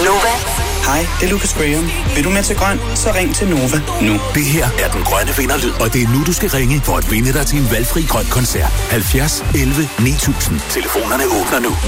Nova. Hej, det er Lucas Graham. Vil du med til grøn, så ring til Nova nu. Det her er den grønne vinderlyd, og det er nu, du skal ringe for at vinde dig til en valgfri grøn koncert. 70 11 9000. Telefonerne åbner nu.